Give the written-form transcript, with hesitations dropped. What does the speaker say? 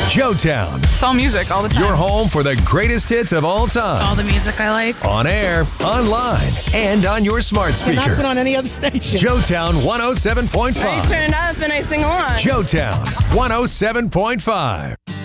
Joetown, It's all music all the time. your home for the greatest hits of all time. All the music I like. On air, online, and on your smart Not speaker. put on any other station. Joetown 107.5. I turn it up and I sing along. Joetown 107.5.